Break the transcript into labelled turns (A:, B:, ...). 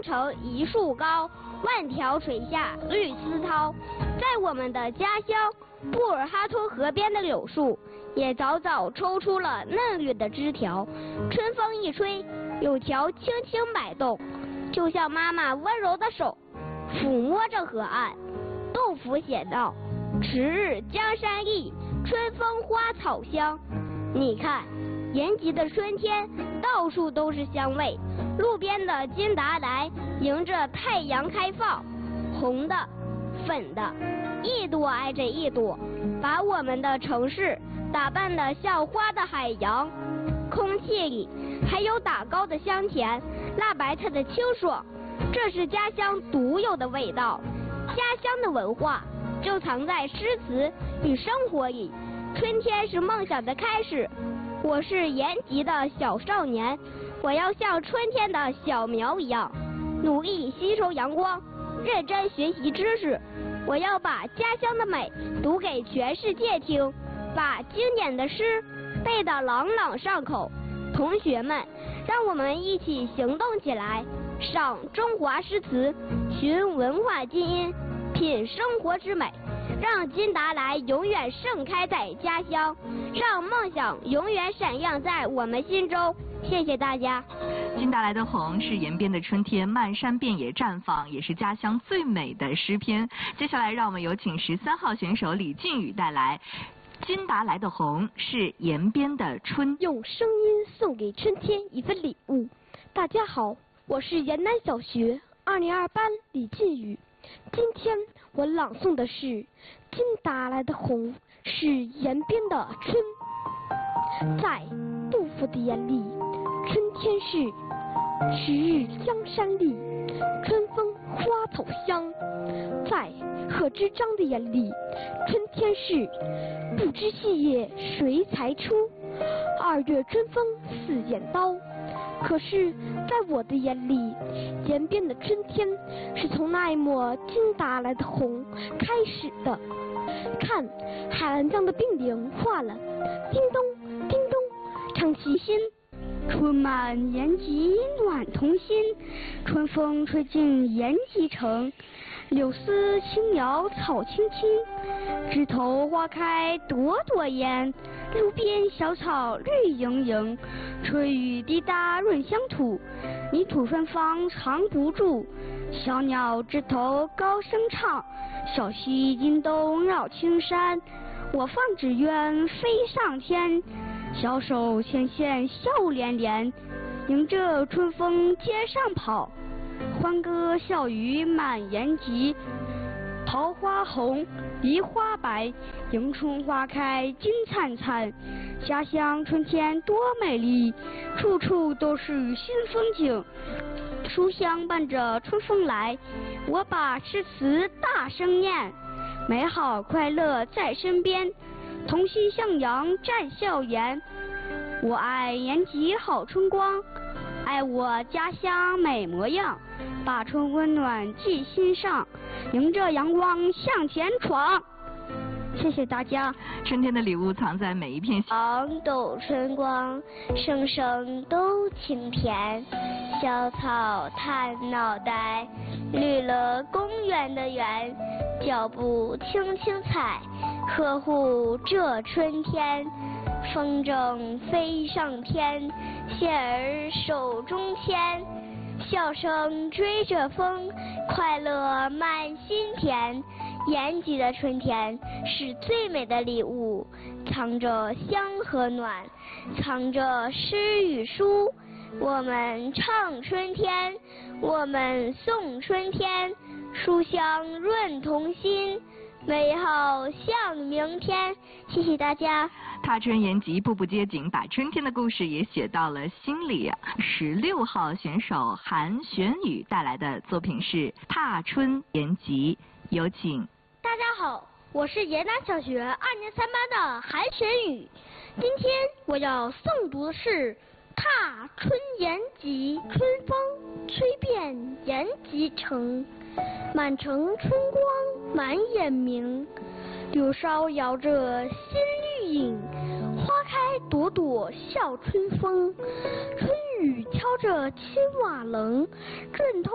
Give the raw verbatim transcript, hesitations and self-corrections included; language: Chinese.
A: 城一树高，万条水下绿丝绦。在我们的家乡，布尔哈托河边的柳树也早早抽出了嫩绿的枝条，春风一吹，柳条轻轻摆动，就像妈妈温柔的手抚摸着河岸。杜甫写道：迟日江山丽，春风花草香。你看，延吉的春天到处都是香味，路边的金达莱迎着太阳开放，红的粉的一朵挨着一朵，把我们的城市打扮得像花的海洋。空气里还有打糕的香甜，辣白菜的清爽，这是家乡独有的味道。家乡的文化就藏在诗词与生活里。春天是梦想的开始，我是延吉的小少年，我要像春天的小苗一样，努力吸收阳光，认真学习知识。我要把家乡的美读给全世界听，把经典的诗背得朗朗上口。同学们，让我们一起行动起来，赏中华诗词，寻文化基因，品生活之美，让金达莱永远盛开在家乡，让梦想永远闪亮在我们心中。谢谢大家。
B: 金达莱的红是延边的春天，漫山遍野绽放，也是家乡最美的诗篇。接下来让我们有请十三号选手李靖宇带来金达莱的红是延边的春。
C: 用声音送给春天一份礼物。大家好，我是延南小学二零二班李靖宇。今天我朗诵的是金达莱的红是延边的春。在杜甫的眼里，春天是迟日江山丽，春风花草香。在贺知章的眼里，春天是不知细叶谁裁出，二月春风似剪刀。可是在我的眼里，延边的春天是从那一抹金达莱的红开始的。看，海兰江的冰凌化了，叮咚叮咚唱起心。
A: 春满延吉暖童心，春风吹进延吉城。柳丝轻摇草青青，枝头花开朵朵艳。路边小草绿莹莹，春雨滴答润乡土。泥土芬芳藏不住，小鸟枝头高声唱。小溪金东绕青山，我方只愿飞上天。小手牵线笑连连，迎着春风街上跑。欢歌笑语满延吉，桃花红，梨花白，迎春花开金灿灿。家乡春天多美丽，处处都是新风景。书香伴着春风来，我把诗词大声念。美好快乐在身边，同心向阳展笑颜。我爱延吉好春光，爱我家乡美模样，把春温暖记心上，迎着阳光向前闯。谢谢大家。
B: 春天的礼物藏在每一片
A: 黄斗春光，声声都清甜。小草探脑袋，绿了公园的园。脚步轻轻踩，呵护这春天。风筝飞上天，线儿手中牵。笑声追着风，快乐满心田。延吉的春天是最美的礼物，藏着香和暖，藏着诗与书。我们唱春天，我们送春天，书香润童心，美好向明天。谢谢大家。
B: 踏春延吉，步步接紧，把春天的故事也写到了心里。十六号选手韩玄宇带来的作品是《踏春延吉》，有请。
C: 大家好，我是延南小学二年三班的韩玄宇。今天我要诵读的是《踏春延吉》。春风吹遍延吉城，满城春光满眼明。柳梢摇着新绿影，花开朵朵笑春风。春雨敲着青瓦棱，润透